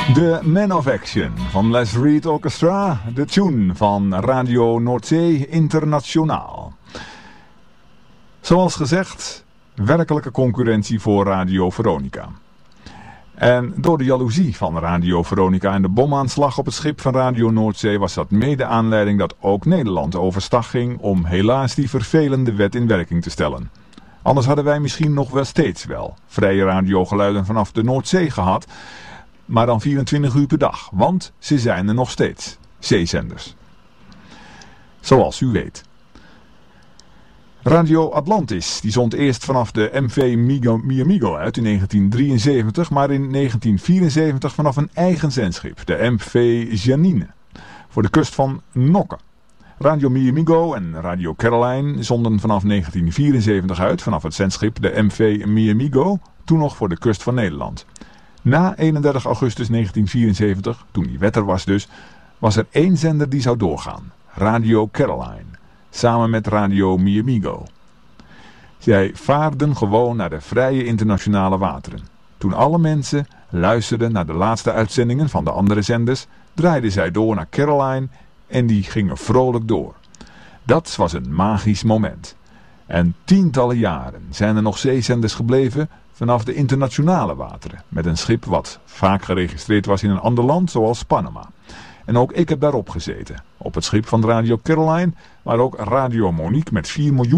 De Man of Action van Les Reed Orchestra, de tune van Radio Noordzee Internationaal. Zoals gezegd, werkelijke concurrentie voor Radio Veronica. En door de jaloezie van Radio Veronica en de bomaanslag op het schip van Radio Noordzee was dat mede aanleiding dat ook Nederland overstag ging om helaas die vervelende wet in werking te stellen. Anders hadden wij misschien nog wel steeds vrije radiogeluiden vanaf de Noordzee gehad, maar dan 24 uur per dag, want ze zijn er nog steeds, zeezenders. Zoals u weet. Radio Atlantis, die zond eerst vanaf de MV Miamigo uit in 1973, maar in 1974 vanaf een eigen zendschip, de MV Janine, voor de kust van Nokken. Radio Miamigo en Radio Caroline zonden vanaf 1974 uit, vanaf het zendschip de MV Miamigo, toen nog voor de kust van Nederland. Na 31 augustus 1974, toen die wet er was dus, was er één zender die zou doorgaan, Radio Caroline, samen met Radio Miamigo. Zij vaarden gewoon naar de vrije internationale wateren. Toen alle mensen luisterden naar de laatste uitzendingen van de andere zenders, draaiden zij door naar Caroline en die gingen vrolijk door. Dat was een magisch moment. En tientallen jaren zijn er nog zeezenders gebleven vanaf de internationale wateren, met een schip wat vaak geregistreerd was in een ander land, zoals Panama. En ook ik heb daarop gezeten, op het schip van Radio Caroline, maar ook Radio Monique met 4 miljoen